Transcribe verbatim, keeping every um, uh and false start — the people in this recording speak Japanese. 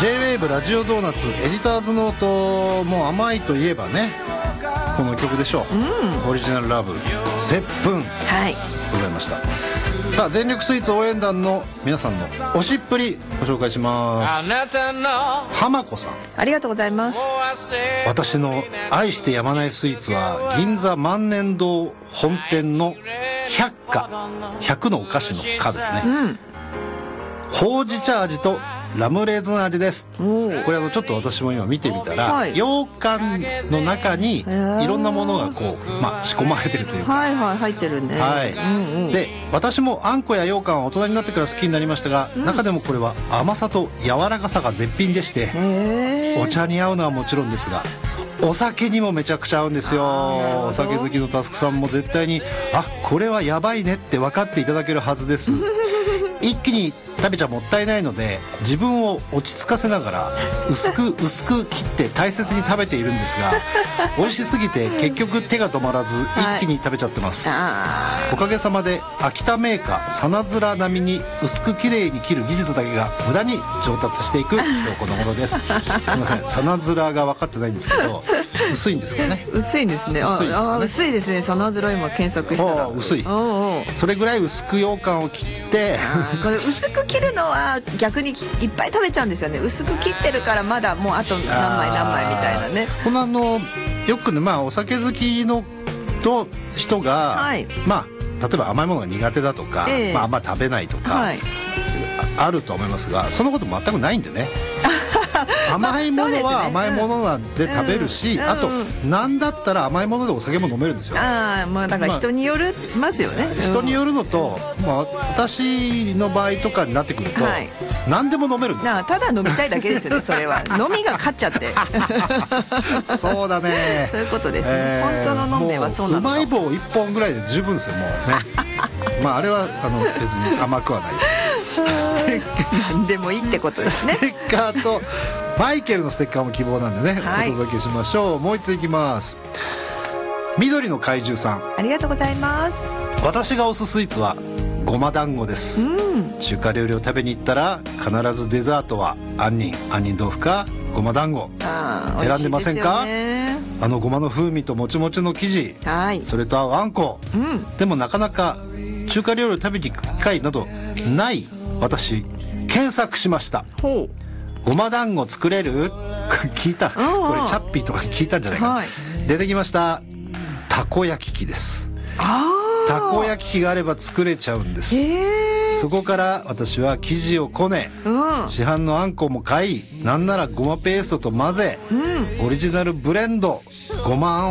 ジェイウェーブ ラジオドーナツエディターズノート、もう甘いといえばねこの曲でしょう、うん、オリジナルラブ接吻、はい、ございました。さあ全力スイーツ応援団の皆さんの推しっぷりご紹介します。浜子さん、 ありがとうございます。 私の愛してやまないスイーツは銀座万年堂本店の百花、百のお菓子の花ですね、うん、ほうじ茶味とラムレーズン味です。これあのちょっと私も今見てみたら、はい、羊羹の中にいろんなものがこう、まあ、仕込まれてるというか、 はいはい、入ってるね、はい、うんうん、 で私もあんこや羊羹は大人になってから好きになりましたが、うん、中でもこれは甘さと柔らかさが絶品でして、お茶に合うのはもちろんですがお酒にもめちゃくちゃ合うんですよ。お酒好きのタスクさんも絶対にあこれはやばいねって分かっていただけるはずです一気に食べちゃもったいないので自分を落ち着かせながら薄く薄く切って大切に食べているんですが美味しすぎて結局手が止まらず一気に食べちゃってます、はい、おかげさまで秋田メーカーさなずら並みに薄くきれいに切る技術だけが無駄に上達していくこのものです。すいません、さなずらが分かってないんですけど薄いんですかね。 薄いんですね。薄いですかね。薄いですね。さなずら今検索したら薄い。それぐらい薄く羊羹を切ってこれ薄く切るのは逆にいっぱい食べちゃうんですよね。薄く切ってるからまだもうあと何枚何枚みたいなね。 このあのよくね、まあお酒好きのと人が、はい、まあ例えば甘いものが苦手だとか、えーまあ、あんま食べないとか、はい、あると思いますがそのこと全くないんでね甘いものは甘いものなんで食べるし、あと何だったら甘いものでお酒も飲めるんですよ。 ああ、まあだから人によるますよね。 人によるのと、まあ私の場合とかになってくると何でも飲めるんですよ。 ただ飲みたいだけですよね。それは飲みが勝っちゃってそうだね、 そういうことですね。本当の飲んべはそうなの。 うまい棒いっぽんぐらいで十分ですよもうねまああれはあの別に甘くはないですステッカーでもいいってことですね。 ステッカーとマイケルのステッカーも希望なんでね、はい、お届けしましょう。もう一ついきます。緑の怪獣さん、 ありがとうございます。 私が推すスイーツはごま団子です、うん、中華料理を食べに行ったら必ずデザートは杏仁杏仁豆腐かごま団子選んでませんか？あのごまの風味ともちもちの生地、はい、それと合うあんこ、うん、でもなかなか中華料理を食べに行く機会などない私検索しました。ほう、ごま団子作れる聞いた、これチャッピーとかに聞いたんじゃないかな、はい、出てきました。たこ焼き器です。あたこ焼き器があれば作れちゃうんです。そこから私は生地をこね、うん、市販のあんこも買い、なんならごまペーストと混ぜ、うん、オリジナルブレンドごまあん